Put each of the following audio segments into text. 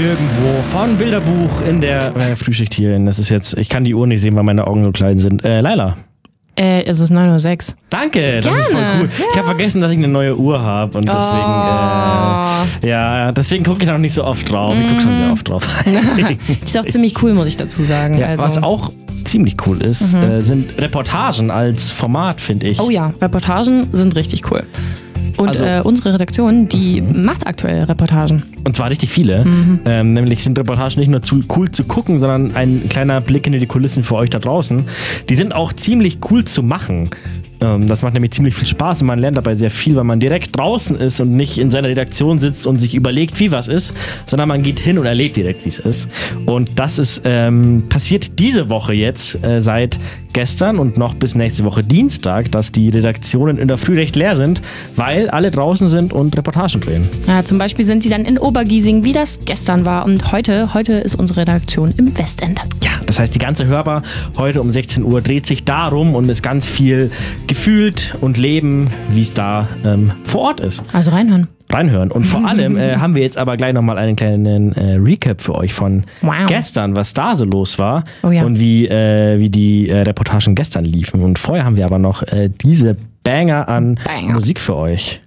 irgendwo von Bilderbuch in der Frühschicht hier. Das ist jetzt, ich kann die Uhr nicht sehen, weil meine Augen so klein sind. Laila. Es ist 9:06 Uhr. Danke, das Gerne. ist voll cool. Ja. Ich habe vergessen, dass ich eine neue Uhr habe und deswegen gucke ich da noch nicht so oft drauf. Ich gucke schon sehr oft drauf. Die ist auch ziemlich cool, muss ich dazu sagen. Ja, was auch ziemlich cool ist, sind Reportagen als Format, finde ich. Oh ja, Reportagen sind richtig cool. Und Also, unsere Redaktion, die macht aktuell Reportagen. Und zwar richtig viele. Nämlich sind Reportagen nicht nur cool zu gucken, sondern ein kleiner Blick hinter die Kulissen für euch da draußen. Die sind auch ziemlich cool zu machen. Das macht nämlich ziemlich viel Spaß und man lernt dabei sehr viel, weil man direkt draußen ist und nicht in seiner Redaktion sitzt und sich überlegt, wie was ist, sondern man geht hin und erlebt direkt, wie es ist. Und das ist passiert diese Woche jetzt seit gestern und noch bis nächste Woche Dienstag, dass die Redaktionen in der Früh recht leer sind, weil alle draußen sind und Reportagen drehen. Ja, zum Beispiel sind die dann in Obergiesing, wie das gestern war. Und heute ist unsere Redaktion im Westend. Ja, das heißt, die ganze Hörbar heute um 16 Uhr dreht sich darum und ist ganz viel gefühlt und leben, wie es da vor Ort ist. Also reinhören. Und vor allem haben wir jetzt aber gleich nochmal einen kleinen Recap für euch von gestern, was da so los war und wie die Reportagen gestern liefen. Und vorher haben wir aber noch diese Banger an Musik für euch.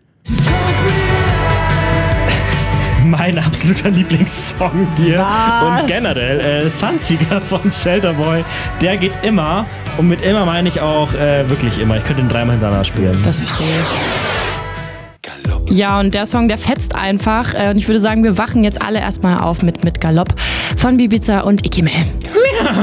Mein absoluter Lieblingssong hier. Was? Und generell Sunseeker von Shelterboy, der geht immer. Und mit immer meine ich auch wirklich immer. Ich könnte ihn dreimal hintereinander spielen. Das verstehe ich. Ja, und der Song, der fetzt einfach. Und ich würde sagen, wir wachen jetzt alle erstmal auf mit Galopp von Bibiza und Ikimel.